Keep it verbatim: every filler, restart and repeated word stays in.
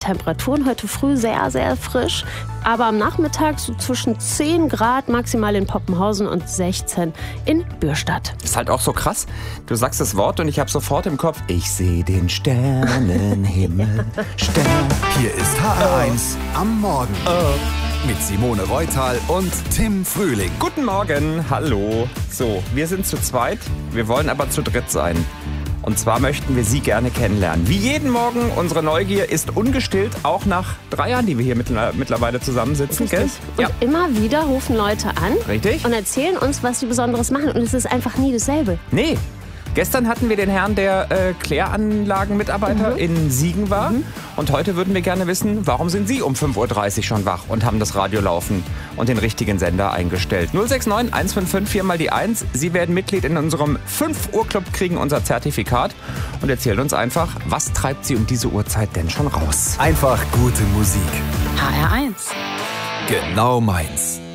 Temperaturen heute früh sehr, sehr frisch. Aber am Nachmittag so zwischen zehn Grad maximal in Poppenhausen und sechzehn in Bürstadt. Ist halt auch so krass. Du sagst das Wort und ich habe sofort im Kopf, ich sehe den Sternenhimmel. Stern. Hier ist H R eins am Morgen. Oh. Mit Simone Reutal und Tim Frühling. Guten Morgen, hallo. So, wir sind zu zweit, wir wollen aber zu dritt sein. Und zwar möchten wir Sie gerne kennenlernen. Wie jeden Morgen, unsere Neugier ist ungestillt, auch nach drei Jahren, die wir hier mittlerweile zusammensitzen. Gell? Und ja. immer wieder rufen Leute an. Richtig. Und erzählen uns, was sie Besonderes machen. Und es ist einfach nie dasselbe. Nee. Gestern hatten wir den Herrn, der äh, Kläranlagenmitarbeiter mhm. in Siegen war. Mhm. Und heute würden wir gerne wissen, warum sind Sie um fünf Uhr dreißig schon wach und haben das Radio laufen und den richtigen Sender eingestellt. null sechs neun eins fünf fünf vier mal die eins. Sie werden Mitglied in unserem fünf Uhr Club, kriegen unser Zertifikat und erzählen uns einfach, was treibt Sie um diese Uhrzeit denn schon raus? Einfach gute Musik. H R eins. Genau meins.